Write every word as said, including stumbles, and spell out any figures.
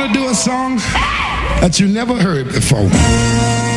want to do a song that you never heard before.